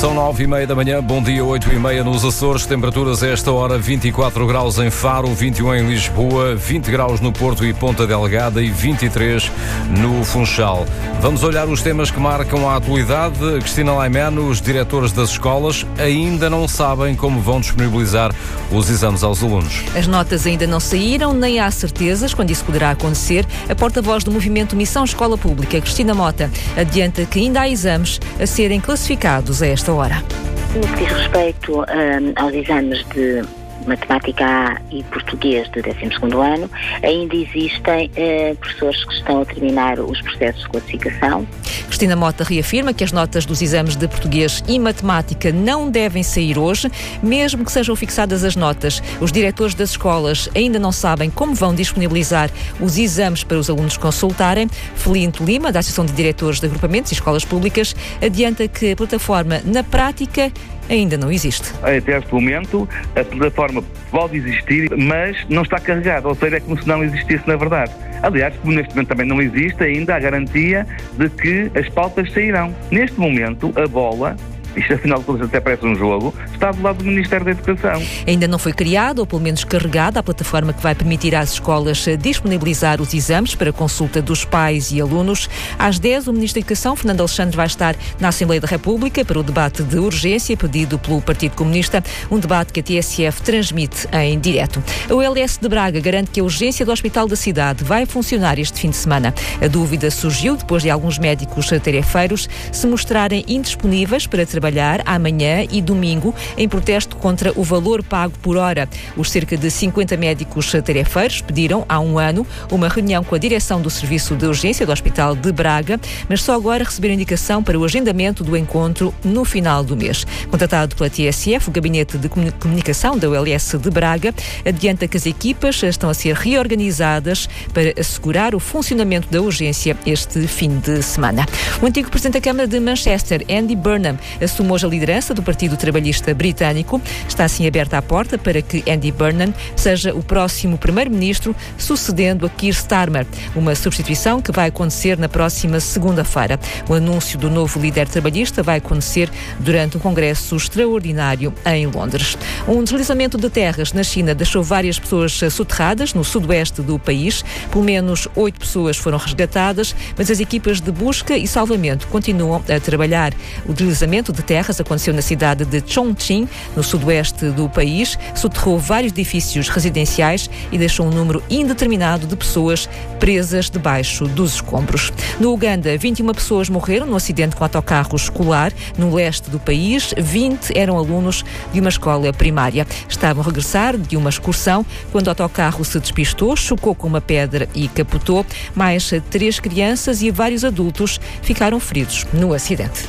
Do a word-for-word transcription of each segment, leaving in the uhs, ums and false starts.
São nove e meia da manhã, bom dia, oito e meia nos Açores, temperaturas a esta hora vinte e quatro graus em Faro, vinte e um em Lisboa, vinte graus no Porto e Ponta Delgada e vinte e três no Funchal. Vamos olhar os temas que marcam a atualidade. Cristina Laimano, os diretores das escolas ainda não sabem como vão disponibilizar os exames aos alunos. As notas ainda não saíram, nem há certezas quando isso poderá acontecer. A porta-voz do movimento Missão Escola Pública, Cristina Mota, adianta que ainda há exames a serem classificados a esta hora. No que diz respeito um, aos exames de Matemática A e Português de décimo segundo ano, ainda existem uh, professores que estão a terminar os processos de classificação. Cristina Mota reafirma que as notas dos exames de Português e Matemática não devem sair hoje, mesmo que sejam fixadas as notas. Os diretores das escolas ainda não sabem como vão disponibilizar os exames para os alunos consultarem. Felinto Lima, da Associação de Diretores de Agrupamentos e Escolas Públicas, adianta que a plataforma, na prática, ainda não existe. Até este momento, a plataforma pode existir, mas não está carregada, ou seja, é como se não existisse na verdade. Aliás, como neste momento também não existe ainda a garantia de que as pautas sairão. Neste momento, a bola, isto afinal de contas até parece um jogo, está do lado do Ministério da Educação. Ainda não foi criada, ou pelo menos carregada, a plataforma que vai permitir às escolas disponibilizar os exames para consulta dos pais e alunos. Às dez, o Ministro da Educação, Fernando Alexandre, vai estar na Assembleia da República para o debate de urgência pedido pelo Partido Comunista, um debate que a T S F transmite em direto. A U L S de Braga garante que a urgência do Hospital da cidade vai funcionar este fim de semana. A dúvida surgiu depois de alguns médicos tarefeiros se mostrarem indisponíveis para trabalhar trabalhar amanhã e domingo em protesto contra o valor pago por hora. Os cerca de cinquenta médicos tarefeiros pediram há um ano uma reunião com a direção do Serviço de Urgência do Hospital de Braga, mas só agora receberam indicação para o agendamento do encontro no final do mês. Contatado pela T S F, o Gabinete de Comunicação da U L S de Braga adianta que as equipas estão a ser reorganizadas para assegurar o funcionamento da urgência este fim de semana. O antigo Presidente da Câmara de Manchester, Andy Burnham, assume hoje a liderança do Partido Trabalhista Britânico. Está assim aberta a porta para que Andy Burnham seja o próximo Primeiro-Ministro, sucedendo a Keir Starmer, uma substituição que vai acontecer na próxima segunda-feira. O anúncio do novo líder trabalhista vai acontecer durante um congresso extraordinário em Londres. Um deslizamento de terras na China deixou várias pessoas soterradas no sudoeste do país. Pelo menos oito pessoas foram resgatadas, mas as equipas de busca e salvamento continuam a trabalhar. O deslizamento de terras aconteceu na cidade de Chongqing, no sudoeste do país, soterrou vários edifícios residenciais e deixou um número indeterminado de pessoas presas debaixo dos escombros. No Uganda, vinte e uma pessoas morreram num acidente com autocarro escolar no leste do país. vinte eram alunos de uma escola primária. Estavam a regressar de uma excursão quando o autocarro se despistou, chocou com uma pedra e capotou. Mais três crianças e vários adultos ficaram feridos no acidente.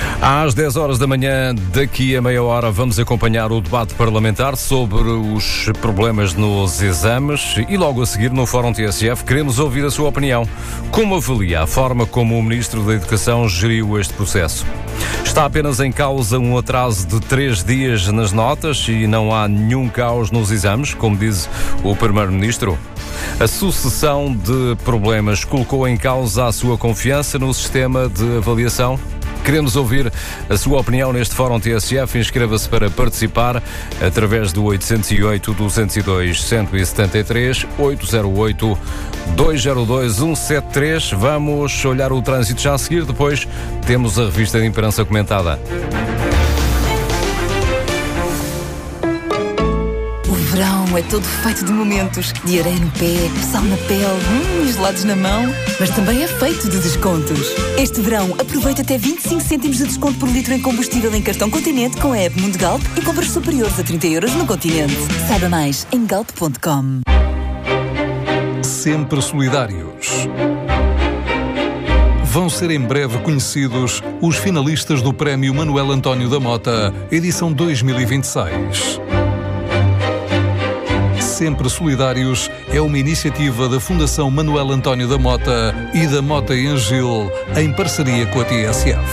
Às dez horas da manhã, daqui a meia hora, vamos acompanhar o debate parlamentar sobre os problemas nos exames e logo a seguir, no Fórum T S F, queremos ouvir a sua opinião. Como avalia a forma como o Ministro da Educação geriu este processo? Está apenas em causa um atraso de três dias nas notas e não há nenhum caos nos exames, como diz o Primeiro-Ministro? A sucessão de problemas colocou em causa a sua confiança no sistema de avaliação? Queremos ouvir a sua opinião neste Fórum T S F. Inscreva-se para participar através do oito zero oito, dois zero dois, um sete três, oito zero oito, dois zero dois, um sete três. Vamos olhar o trânsito já a seguir. Depois temos a revista de imprensa comentada. O verão é todo feito de momentos, de areia no pé, sal na pele, hum, e gelados na mão, mas também é feito de descontos. Este verão aproveita até vinte e cinco cêntimos de desconto por litro em combustível em cartão Continente com a app Mundo Galp e compras superiores a trinta euros no Continente. Saiba mais em galp ponto com. Sempre solidários. Vão ser em breve conhecidos os finalistas do Prémio Manuel António da Mota, edição dois mil e vinte e seis. Sempre Solidários é uma iniciativa da Fundação Manuel António da Mota e da Mota e Angil, em parceria com a T S F.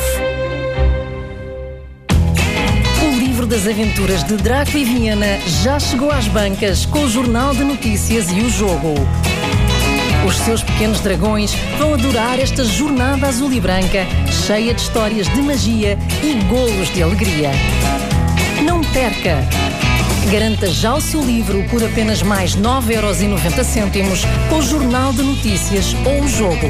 O livro das aventuras de Draco e Viena já chegou às bancas com o Jornal de Notícias e o Jogo. Os seus pequenos dragões vão adorar esta jornada azul e branca, cheia de histórias de magia e golos de alegria. Não perca! Garanta já o seu livro por apenas mais nove euros e noventa cêntimos com o Jornal de Notícias ou o Jogo.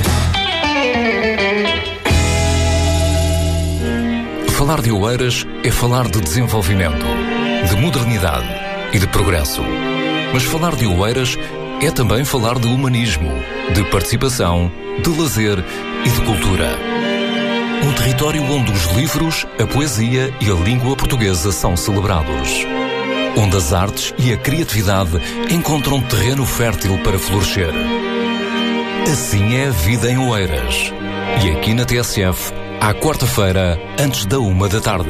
Falar de Oeiras é falar de desenvolvimento, de modernidade e de progresso. Mas falar de Oeiras é também falar de humanismo, de participação, de lazer e de cultura. Um território onde os livros, a poesia e a língua portuguesa são celebrados. Onde as artes e a criatividade encontram terreno fértil para florescer. Assim é a vida em Oeiras. E aqui na T S F, à quarta-feira, antes da uma da tarde.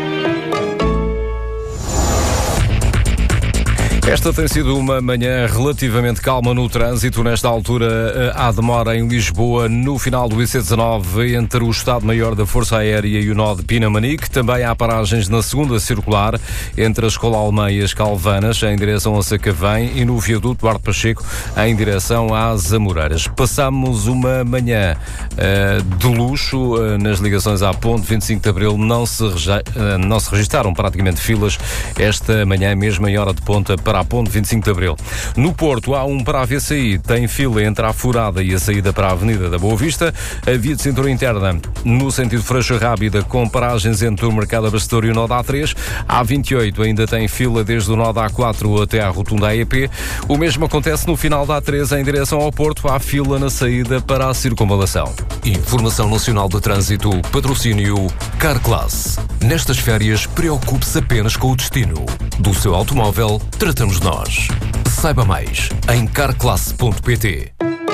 Esta tem sido uma manhã relativamente calma no trânsito. Nesta altura, há demora em Lisboa, no final do I C dezanove, entre o Estado-Maior da Força Aérea e o nó de Pinamanique. Também há paragens na segunda circular, entre a Escola Almeias Calvanas, em direção a Sacavém, e no viaduto Duarte Pacheco, em direção às Amoreiras. Passamos uma manhã uh, de luxo. Uh, nas ligações à Ponte vinte e cinco de Abril não se, reja- uh, não se registaram praticamente filas esta manhã, mesmo em hora de ponta, para a Ponte vinte e cinco de Abril. No Porto há um para a V C I, tem fila entre a Furada e a saída para a Avenida da Boa Vista. A via de cintura interna no sentido Freixo Rábida, com paragens entre o Mercado Abastador e o nó da A três. A vinte e oito ainda tem fila desde o nó da A quatro até à rotunda A E P. O mesmo acontece no final da A três em direção ao Porto. Há fila na saída para a circunvalação. Informação Nacional de Trânsito, patrocínio Carclass. Nestas férias, preocupe-se apenas com o destino. Do seu automóvel, tratamos nós. Saiba mais em carclass ponto pt.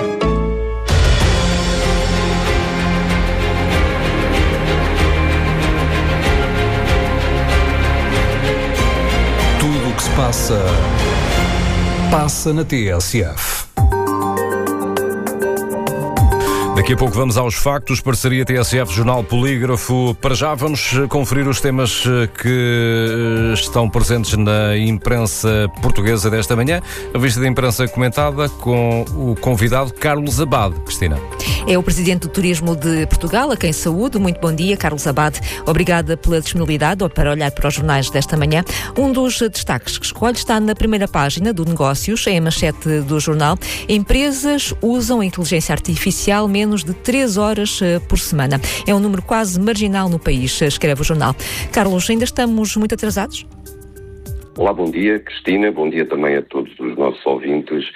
Tudo o que se passa, passa na T S F. Daqui a pouco vamos aos factos, parceria T S F, Jornal Polígrafo. Para já vamos conferir os temas que estão presentes na imprensa portuguesa desta manhã. A vista da imprensa comentada com o convidado Carlos Abade. Cristina. É o Presidente do Turismo de Portugal, a quem saúdo. Muito bom dia, Carlos Abade. Obrigada pela disponibilidade para olhar para os jornais desta manhã. Um dos destaques que escolhe está na primeira página do Negócios, é a manchete do jornal. Empresas usam a inteligência artificial menos de três horas por semana. É um número quase marginal no país, escreve o jornal. Carlos, ainda estamos muito atrasados? Olá, bom dia, Cristina, bom dia também a todos os nossos ouvintes.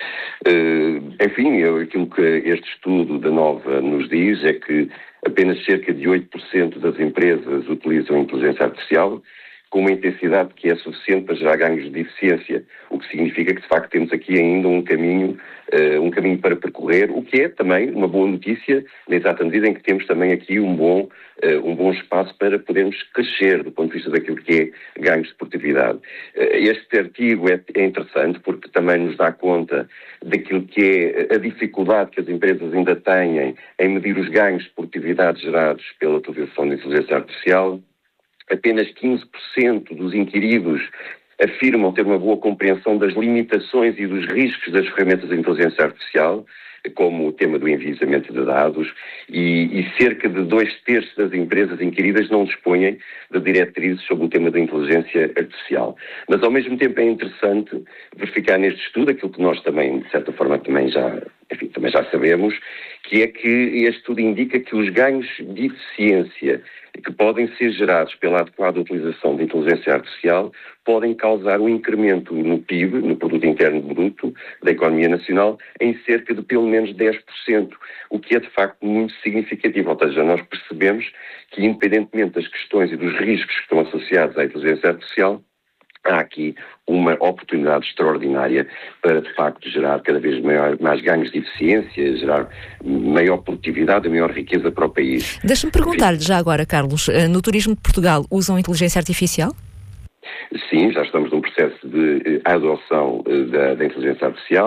Uh, enfim, eu, aquilo que este estudo da Nova nos diz é que apenas cerca de oito por cento das empresas utilizam a inteligência artificial com uma intensidade que é suficiente para gerar ganhos de eficiência, o que significa que, de facto, temos aqui ainda um caminho, uh, um caminho para percorrer, o que é também uma boa notícia, na exata medida em que temos também aqui um bom, uh, um bom espaço para podermos crescer do ponto de vista daquilo que é ganhos de produtividade. Uh, este artigo é, é interessante porque também nos dá conta daquilo que é a dificuldade que as empresas ainda têm em medir os ganhos de produtividade gerados pela utilização da inteligência artificial. Apenas quinze por cento dos inquiridos afirmam ter uma boa compreensão das limitações e dos riscos das ferramentas de inteligência artificial, como o tema do enviesamento de dados, e, e cerca de dois terços das empresas inquiridas não dispõem de diretrizes sobre o tema da inteligência artificial. Mas, ao mesmo tempo, é interessante verificar neste estudo aquilo que nós também, de certa forma, também já, enfim, também já sabemos, que é que este estudo indica que os ganhos de eficiência que podem ser gerados pela adequada utilização de inteligência artificial podem causar um incremento no P I B, no Produto Interno Bruto, da economia nacional, em cerca de pelo menos dez por cento, o que é de facto muito significativo. Ou seja, nós percebemos que, independentemente das questões e dos riscos que estão associados à inteligência artificial, há aqui uma oportunidade extraordinária para, de facto, gerar cada vez maior, mais ganhos de eficiência, gerar maior produtividade e maior riqueza para o país. Deixa-me perguntar-lhe já agora, Carlos, no turismo de Portugal usam inteligência artificial? Sim, já estamos num processo de adoção da, da inteligência artificial.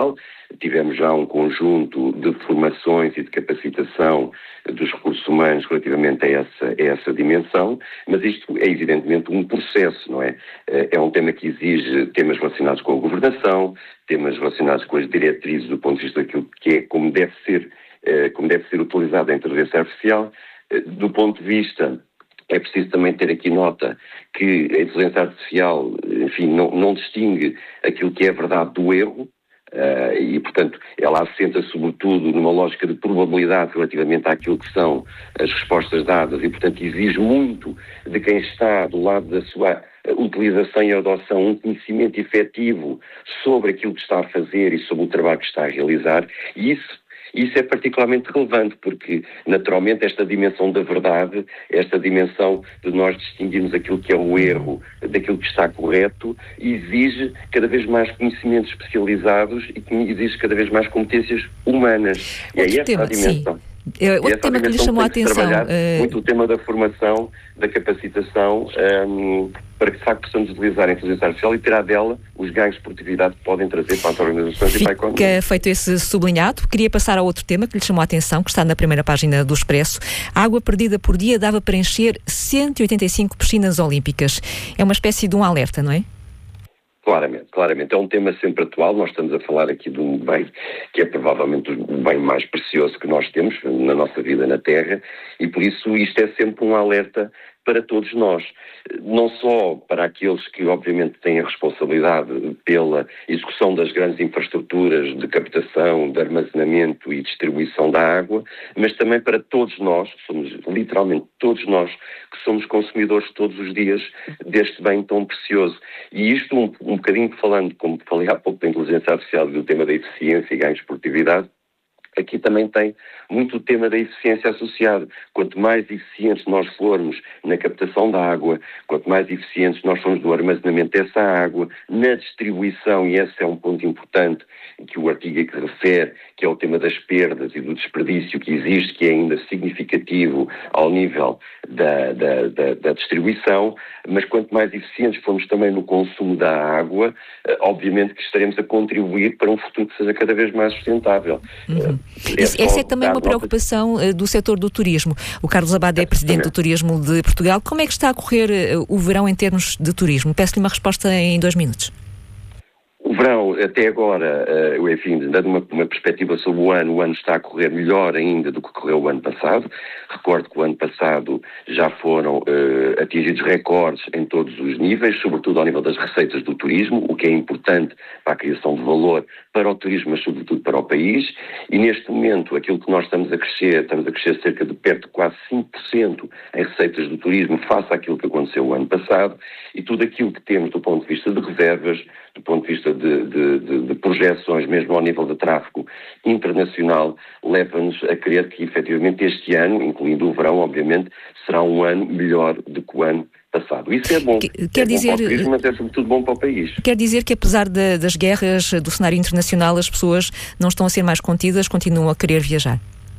tivemos já um conjunto de formações e de capacitação dos recursos humanos relativamente a essa, a essa dimensão, mas isto é evidentemente um processo, não é? É um tema que exige temas relacionados com a governação, temas relacionados com as diretrizes do ponto de vista daquilo que é, como deve ser, como deve ser utilizada a inteligência artificial. Do ponto de vista, é preciso também ter aqui nota que a inteligência artificial, enfim, não, não distingue aquilo que é a verdade do erro, Uh, e, portanto, ela assenta sobretudo numa lógica de probabilidade relativamente àquilo que são as respostas dadas e, portanto, exige muito de quem está do lado da sua utilização e adoção um conhecimento efetivo sobre aquilo que está a fazer e sobre o trabalho que está a realizar, e isso Isso é particularmente relevante porque, naturalmente, esta dimensão da verdade, esta dimensão de nós distinguirmos aquilo que é o erro daquilo que está correto, exige cada vez mais conhecimentos especializados e exige cada vez mais competências humanas. Outro e é esta tema, a dimensão. Sim. É, outro tema que lhe chamou a atenção. Uh... Muito o tema da formação, da capacitação, um, para que de facto possamos utilizar a inteligência artificial e tirar dela os ganhos de produtividade que podem trazer para as organizações Fica e para a economia. Fica feito esse sublinhado. Queria passar a outro tema que lhe chamou a atenção, que está na primeira página do Expresso. A água perdida por dia dava para encher cento e oitenta e cinco piscinas olímpicas. É uma espécie de um alerta, não é? Claramente, claramente. É um tema sempre atual. Nós estamos a falar aqui de um bem que é provavelmente o bem mais precioso que nós temos na nossa vida na Terra e por isso isto é sempre um alerta para todos nós, não só para aqueles que obviamente têm a responsabilidade pela execução das grandes infraestruturas de captação, de armazenamento e distribuição da água, mas também para todos nós, somos literalmente todos nós, que somos consumidores todos os dias deste bem tão precioso. E isto um, um bocadinho falando, como falei há pouco da inteligência artificial e do tema da eficiência e ganhos de produtividade, aqui também tem muito o tema da eficiência associado. Quanto mais eficientes nós formos na captação da água, quanto mais eficientes nós formos no armazenamento dessa água, na distribuição, e esse é um ponto importante que o artigo aqui refere, que é o tema das perdas e do desperdício que existe, que é ainda significativo ao nível da, da, da, da distribuição, mas quanto mais eficientes formos também no consumo da água, obviamente que estaremos a contribuir para um futuro que seja cada vez mais sustentável. Uhum. É Essa é também uma preocupação nota... do setor do turismo. O Carlos Abad é presidente do Turismo de Portugal. Como é que está a correr o verão em termos de turismo? Peço-lhe uma resposta em dois minutos. O verão, até agora, uh, enfim, dando uma, uma perspectiva sobre o ano, o ano está a correr melhor ainda do que correu o ano passado. Recordo que o ano passado já foram uh, atingidos recordes em todos os níveis, sobretudo ao nível das receitas do turismo, o que é importante para a criação de valor para o turismo, mas sobretudo para o país. E neste momento, aquilo que nós estamos a crescer, estamos a crescer cerca de perto de quase cinco por cento em receitas do turismo face àquilo que aconteceu o ano passado, e tudo aquilo que temos do ponto de vista de reservas, do ponto de vista de, de, de, de projeções, mesmo ao nível de tráfego internacional, leva-nos a crer que efetivamente este ano, incluindo o verão, obviamente, será um ano melhor do que o ano passado. Isso é bom. Quer é dizer, bom para o turismo, mas é sobretudo bom para o país. Quer dizer que apesar de, das guerras, do cenário internacional, as pessoas não estão a ser mais contidas, continuam a querer viajar?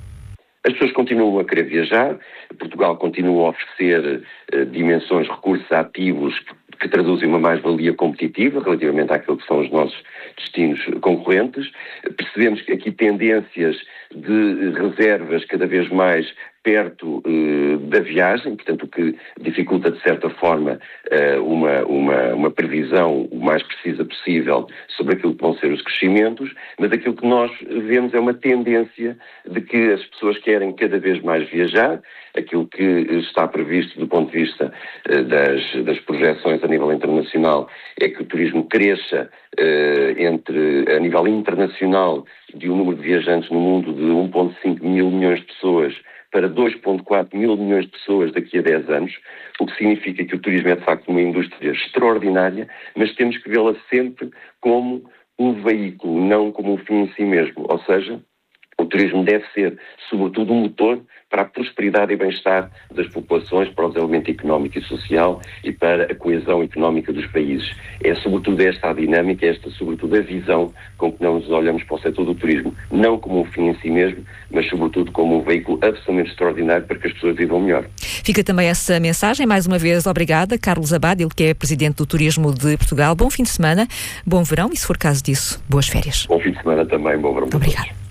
As pessoas continuam a querer viajar, Portugal continua a oferecer uh, dimensões, recursos ativos que, que traduzem uma mais-valia competitiva relativamente àquilo que são os nossos destinos concorrentes. Percebemos que aqui tendências de reservas cada vez mais perto uh, da viagem, portanto o que dificulta de certa forma uh, uma, uma, uma previsão o mais precisa possível sobre aquilo que vão ser os crescimentos, mas aquilo que nós vemos é uma tendência de que as pessoas querem cada vez mais viajar. Aquilo que está previsto do ponto de vista uh, das, das projeções a nível internacional é que o turismo cresça uh, entre, a nível internacional de um número de viajantes no mundo de um vírgula cinco mil milhões de pessoas para dois vírgula quatro mil milhões de pessoas daqui a dez anos, o que significa que o turismo é de facto uma indústria extraordinária, mas temos que vê-la sempre como um veículo, não como um fim em si mesmo. Ou seja, O turismo deve ser, sobretudo, um motor para a prosperidade e bem-estar das populações, para o desenvolvimento económico e social e para a coesão económica dos países. É sobretudo esta a dinâmica, esta sobretudo a visão com que nós olhamos para o setor do turismo, não como um fim em si mesmo, mas sobretudo como um veículo absolutamente extraordinário para que as pessoas vivam melhor. Fica também essa mensagem, mais uma vez, obrigada, Carlos Abad, ele que é Presidente do Turismo de Portugal. Bom fim de semana, bom verão e, se for caso disso, boas férias. Bom fim de semana também, bom verão. Obrigada.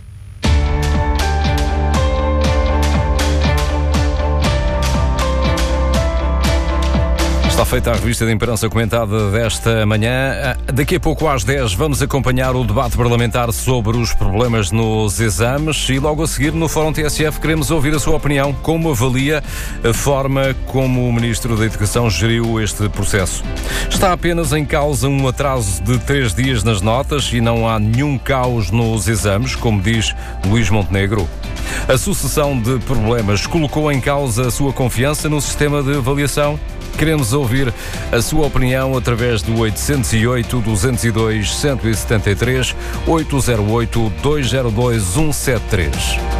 Está feita a revista de imprensa comentada desta manhã. Daqui a pouco às dez vamos acompanhar o debate parlamentar sobre os problemas nos exames e logo a seguir no Fórum T S F queremos ouvir a sua opinião. Como avalia a forma como o Ministro da Educação geriu este processo? Está apenas em causa um atraso de três dias nas notas e não há nenhum caos nos exames, como diz Luís Montenegro? A sucessão de problemas colocou em causa a sua confiança no sistema de avaliação? Queremos ouvir a sua opinião através do oito zero oito, dois zero dois, um sete três, oito zero oito, dois zero dois, um sete três.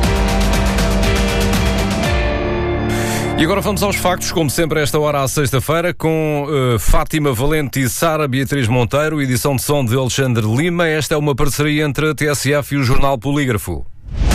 E agora vamos aos factos, como sempre a esta hora à sexta-feira, com uh, Fátima Valente e Sara Beatriz Monteiro, edição de som de Alexandre Lima. Esta é uma parceria entre a T S F e o Jornal Polígrafo.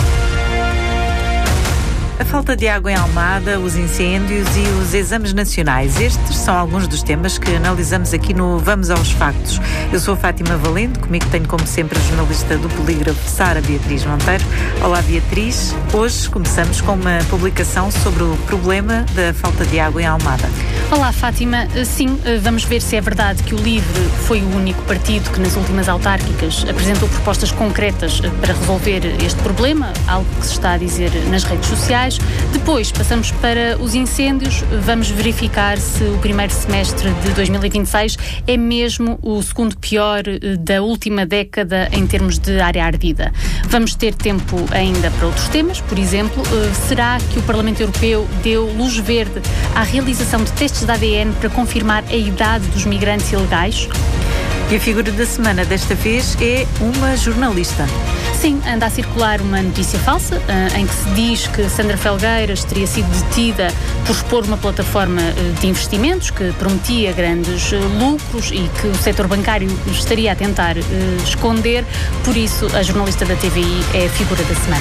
A falta de água em Almada, os incêndios e os exames nacionais. Estes são alguns dos temas que analisamos aqui no Vamos aos Factos. Eu sou a Fátima Valente, comigo tenho como sempre a jornalista do Polígrafo, Sara Beatriz Monteiro. Olá Beatriz, hoje começamos com uma publicação sobre o problema da falta de água em Almada. Olá Fátima, sim, vamos ver se é verdade que o LIVRE foi o único partido que nas últimas autárquicas apresentou propostas concretas para resolver este problema, algo que se está a dizer nas redes sociais. Depois passamos para os incêndios, vamos verificar se o primeiro semestre de dois mil e vinte e seis é mesmo o segundo pior da última década em termos de área ardida. Vamos ter tempo ainda para outros temas, por exemplo, será que o Parlamento Europeu deu luz verde à realização de testes de A D N para confirmar a idade dos migrantes ilegais? E a figura da semana desta vez é uma jornalista. Sim, anda a circular uma notícia falsa uh, em que se diz que Sandra Felgueiras teria sido detida por expor uma plataforma uh, de investimentos que prometia grandes uh, lucros e que o setor bancário estaria a tentar uh, esconder. Por isso, a jornalista da T V I é a figura da semana.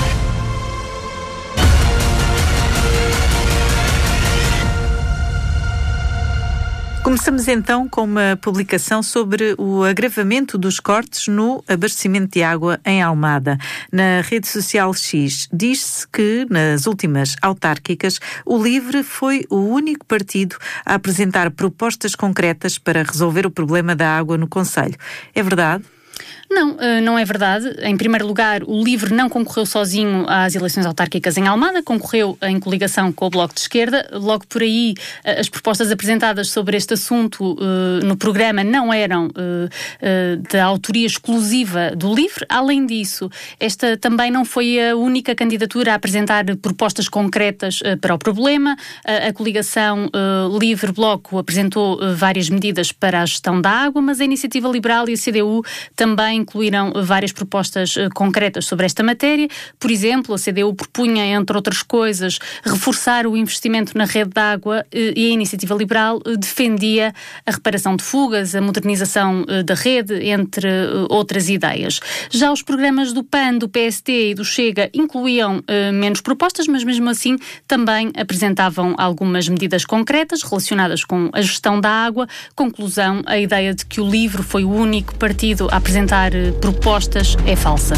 Começamos então com uma publicação sobre o agravamento dos cortes no abastecimento de água em Almada. Na rede social X, diz-se que, nas últimas autárquicas, o LIVRE foi o único partido a apresentar propostas concretas para resolver o problema da água no concelho. É verdade? Não, não é verdade. Em primeiro lugar, o LIVRE não concorreu sozinho às eleições autárquicas em Almada, concorreu em coligação com o Bloco de Esquerda. Logo por aí, as propostas apresentadas sobre este assunto no programa não eram da autoria exclusiva do LIVRE. Além disso, esta também não foi a única candidatura a apresentar propostas concretas para o problema. A coligação LIVRE-Bloco apresentou várias medidas para a gestão da água, mas a Iniciativa Liberal e a C D U também incluíram várias propostas uh, concretas sobre esta matéria. Por exemplo, a C D U propunha, entre outras coisas, reforçar o investimento na rede de água uh, e a Iniciativa Liberal uh, defendia a reparação de fugas, a modernização uh, da rede, entre uh, outras ideias. Já os programas do P A N, do P S D e do Chega incluíam uh, menos propostas, mas mesmo assim também apresentavam algumas medidas concretas relacionadas com a gestão da água. Conclusão, a ideia de que o LIVRE foi o único partido a apresentar propostas é falsa.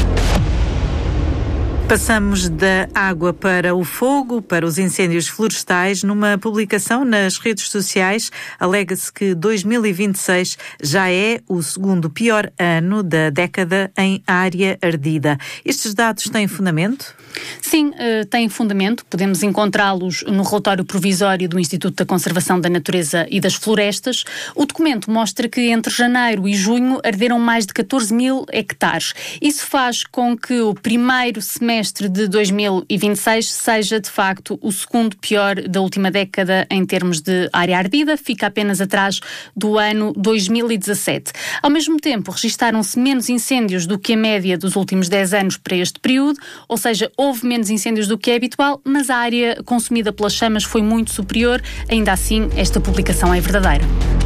Passamos da água para o fogo, para os incêndios florestais. Numa publicação nas redes sociais, alega-se que dois mil e vinte e seis já é o segundo pior ano da década em área ardida. Estes dados têm fundamento? Sim, têm fundamento. Podemos encontrá-los no relatório provisório do Instituto da Conservação da Natureza e das Florestas. O documento mostra que entre janeiro e junho arderam mais de catorze mil hectares. Isso faz com que o primeiro semestre trimestre de dois mil e vinte e seis seja, de facto, o segundo pior da última década em termos de área ardida, fica apenas atrás do ano dois mil e dezassete. Ao mesmo tempo, registaram-se menos incêndios do que a média dos últimos dez anos para este período, ou seja, houve menos incêndios do que é habitual, mas a área consumida pelas chamas foi muito superior. Ainda assim, esta publicação é verdadeira.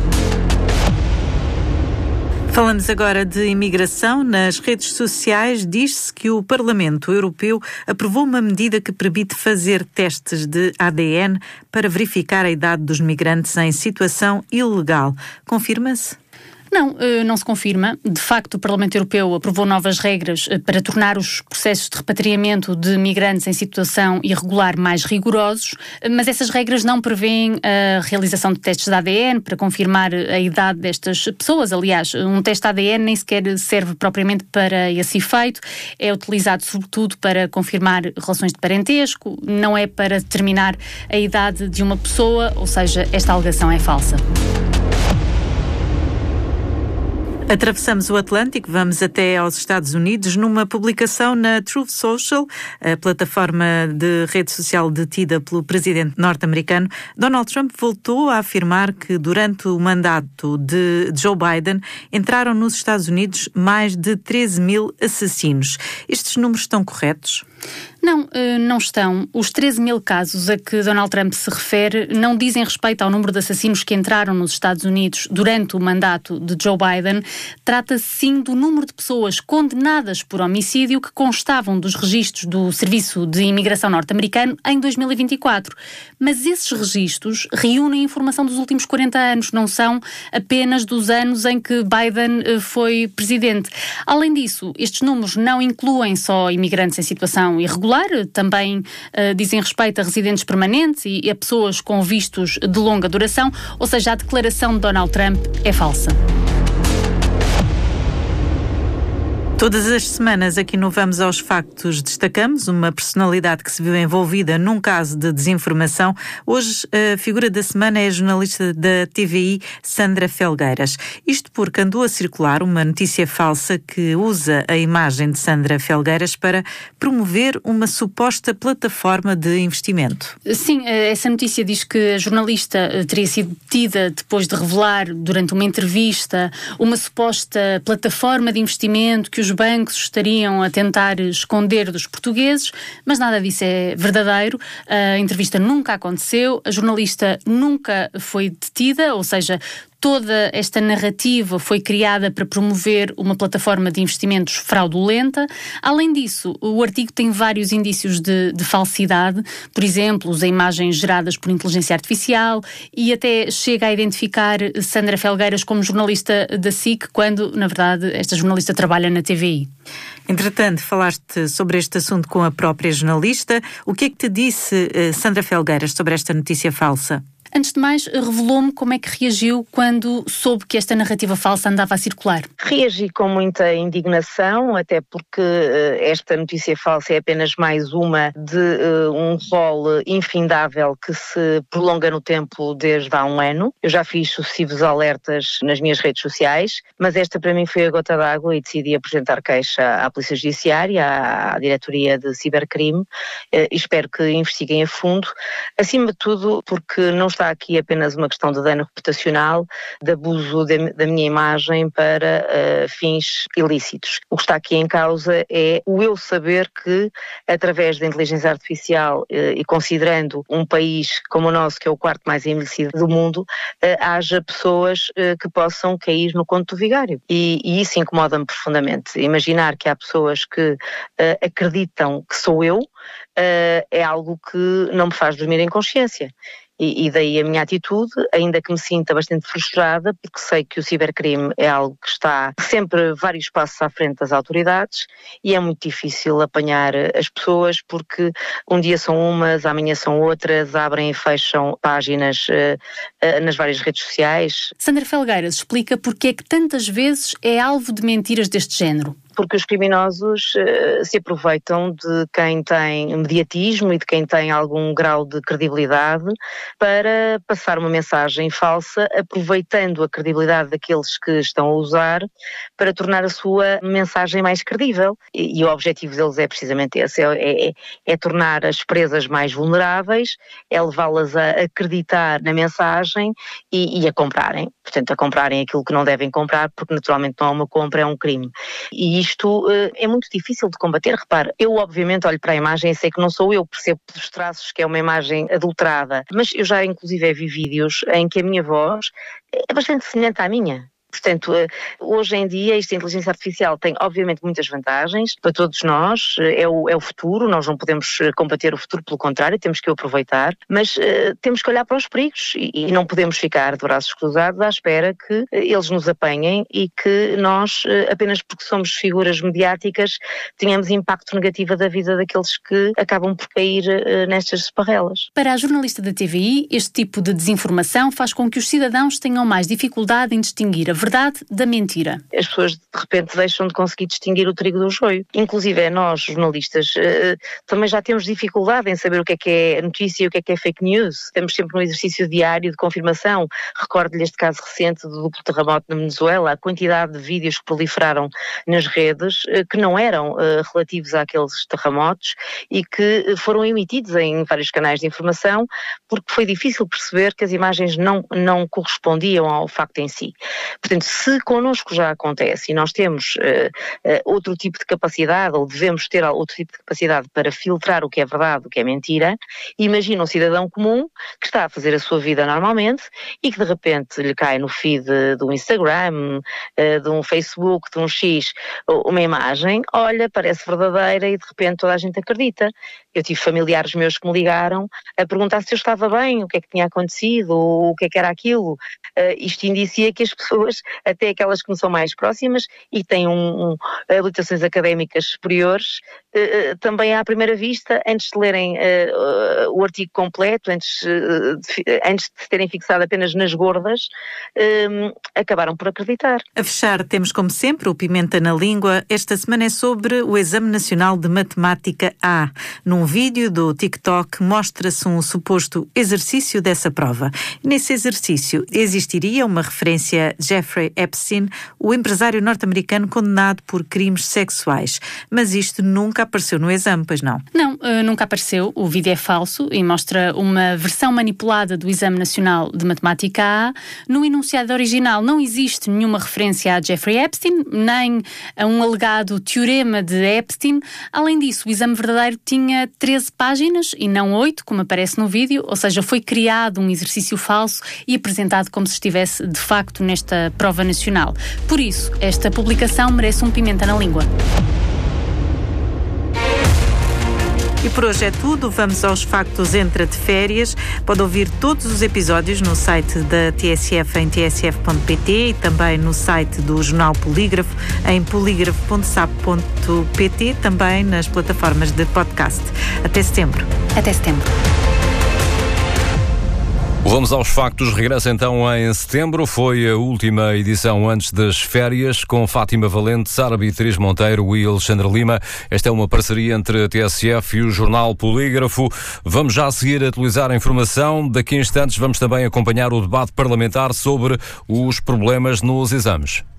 Falamos agora de imigração. Nas redes sociais diz-se que o Parlamento Europeu aprovou uma medida que permite fazer testes de A D N para verificar a idade dos migrantes em situação ilegal. Confirma-se? Não, não se confirma. De facto, o Parlamento Europeu aprovou novas regras para tornar os processos de repatriamento de migrantes em situação irregular mais rigorosos, mas essas regras não prevêem a realização de testes de A D N para confirmar a idade destas pessoas. Aliás, um teste de A D N nem sequer serve propriamente para esse efeito. É utilizado sobretudo para confirmar relações de parentesco, não é para determinar a idade de uma pessoa, ou seja, esta alegação é falsa. Atravessamos o Atlântico, vamos até aos Estados Unidos. Numa publicação na Truth Social, a plataforma de rede social detida pelo presidente norte-americano, Donald Trump voltou a afirmar que durante o mandato de Joe Biden entraram nos Estados Unidos mais de treze mil assassinos. Estes números estão corretos? Não, não estão. Os treze mil casos a que Donald Trump se refere não dizem respeito ao número de assassinos que entraram nos Estados Unidos durante o mandato de Joe Biden. Trata-se sim do número de pessoas condenadas por homicídio que constavam dos registros do Serviço de Imigração norte-americano em dois mil e vinte e quatro. Mas esses registros reúnem informação dos últimos quarenta anos, não são apenas dos anos em que Biden foi presidente. Além disso, estes números não incluem só imigrantes em situação irregular, também uh, dizem respeito a residentes permanentes e, e a pessoas com vistos de longa duração, ou seja, a declaração de Donald Trump é falsa. Todas as semanas aqui no Vamos aos Factos destacamos uma personalidade que se viu envolvida num caso de desinformação. Hoje a figura da semana é a jornalista da T V I, Sandra Felgueiras. Isto porque andou a circular uma notícia falsa que usa a imagem de Sandra Felgueiras para promover uma suposta plataforma de investimento. Sim, essa notícia diz que a jornalista teria sido detida depois de revelar durante uma entrevista uma suposta plataforma de investimento que os bancos estariam a tentar esconder dos portugueses, mas nada disso é verdadeiro. A entrevista nunca aconteceu, a jornalista nunca foi detida, ou seja, toda esta narrativa foi criada para promover uma plataforma de investimentos fraudulenta. Além disso, o artigo tem vários indícios de, de falsidade, por exemplo, usa imagens geradas por inteligência artificial e até chega a identificar Sandra Felgueiras como jornalista da S I C, quando, na verdade, esta jornalista trabalha na T V I. Entretanto, falaste sobre este assunto com a própria jornalista. O que é que te disse Sandra Felgueiras sobre esta notícia falsa? Antes de mais, revelou-me como é que reagiu quando soube que esta narrativa falsa andava a circular. Reagi com muita indignação, até porque uh, esta notícia falsa é apenas mais uma de uh, um rol infindável que se prolonga no tempo desde há um ano. Eu já fiz sucessivos alertas nas minhas redes sociais, mas esta para mim foi a gota d'água e decidi apresentar queixa à Polícia Judiciária, à, à Diretoria de Cibercrime, uh, e espero que investiguem a fundo, acima de tudo porque não está aqui apenas uma questão de dano reputacional, de abuso de, da minha imagem para uh, fins ilícitos. O que está aqui em causa é o eu saber que, através da inteligência artificial uh, e considerando um país como o nosso, que é o quarto mais envelhecido do mundo, uh, haja pessoas uh, que possam cair no conto do vigário. E, e isso incomoda-me profundamente. Imaginar que há pessoas que uh, acreditam que sou eu uh, é algo que não me faz dormir em consciência. E, e daí a minha atitude, ainda que me sinta bastante frustrada, porque sei que o cibercrime é algo que está sempre vários passos à frente das autoridades e é muito difícil apanhar as pessoas porque um dia são umas, amanhã são outras, abrem e fecham páginas uh, uh, nas várias redes sociais. Sandra Felgueiras explica porque é que tantas vezes é alvo de mentiras deste género. porque os criminosos uh, se aproveitam de quem tem mediatismo e de quem tem algum grau de credibilidade para passar uma mensagem falsa, aproveitando a credibilidade daqueles que estão a usar para tornar a sua mensagem mais credível. E, e o objetivo deles é precisamente esse, é, é, é tornar as presas mais vulneráveis, é levá-las a acreditar na mensagem e, e a comprarem. Portanto, a comprarem aquilo que não devem comprar, porque naturalmente não é uma compra, é um crime. E isto uh, é muito difícil de combater. Repara, eu obviamente olho para a imagem e sei que não sou eu, percebo pelos traços que é uma imagem adulterada, mas eu já inclusive vi vídeos em que a minha voz é bastante semelhante à minha. Portanto, hoje em dia esta inteligência artificial tem obviamente muitas vantagens para todos nós, é o, é o futuro, nós não podemos combater o futuro, pelo contrário, temos que o aproveitar, mas uh, temos que olhar para os perigos e, e não podemos ficar de braços cruzados à espera que eles nos apanhem e que nós, uh, apenas porque somos figuras mediáticas, tenhamos impacto negativo da vida daqueles que acabam por cair uh, nestas esparrelas. Para a jornalista da T V I, este tipo de desinformação faz com que os cidadãos tenham mais dificuldade em distinguir a verdade da mentira. As pessoas de repente deixam de conseguir distinguir o trigo do joio. Inclusive nós, jornalistas, também já temos dificuldade em saber o que é que é notícia e o que é que é fake news. Estamos sempre num exercício diário de confirmação. Recordo-lhe este caso recente do duplo terremoto na Venezuela, a quantidade de vídeos que proliferaram nas redes que não eram relativos àqueles terremotos e que foram emitidos em vários canais de informação porque foi difícil perceber que as imagens não, não correspondiam ao facto em si. Portanto, se connosco já acontece e nós temos uh, uh, outro tipo de capacidade, ou devemos ter outro tipo de capacidade para filtrar o que é verdade, o que é mentira, imagina um cidadão comum que está a fazer a sua vida normalmente e que de repente lhe cai no feed de um Instagram, uh, de um Facebook, de um X, uma imagem, olha, parece verdadeira e de repente toda a gente acredita. Eu tive familiares meus que me ligaram a perguntar se eu estava bem, o que é que tinha acontecido, o que é que era aquilo. Uh, isto indicia que as pessoas, até aquelas que me são mais próximas e têm um, um, habilitações académicas superiores, uh, também à primeira vista, antes de lerem uh, uh, o artigo completo, antes, uh, de, antes de se terem fixado apenas nas gordas, uh, acabaram por acreditar. A fechar, temos como sempre o Pimenta na Língua. Esta semana é sobre o Exame Nacional de Matemática A. Num vídeo do TikTok mostra-se um suposto exercício dessa prova. Nesse exercício existiria uma referência a Jeffrey Epstein, o empresário norte-americano condenado por crimes sexuais. Mas isto nunca apareceu no exame, pois não? Não, nunca apareceu. O vídeo é falso e mostra uma versão manipulada do Exame Nacional de Matemática A. No enunciado original não existe nenhuma referência a Jeffrey Epstein, nem a um alegado teorema de Epstein. Além disso, o exame verdadeiro tinha treze páginas e não oito, como aparece no vídeo, ou seja, foi criado um exercício falso e apresentado como se estivesse de facto nesta prova nacional. Por isso, esta publicação merece um pimenta na língua. E por hoje é tudo. Vamos aos factos Entra de Férias. Pode ouvir todos os episódios no site da T S F em t s f ponto p t e também no site do Jornal Polígrafo em polígrafo ponto sap ponto p t, também nas plataformas de podcast. Até setembro. Até setembro. Vamos aos factos. Regressa então em setembro. Foi a última edição antes das férias, com Fátima Valente, Sara Beatriz Monteiro e Alexandre Lima. Esta é uma parceria entre a T S F e o Jornal Polígrafo. Vamos já a seguir atualizar a informação. Daqui a instantes vamos também acompanhar o debate parlamentar sobre os problemas nos exames.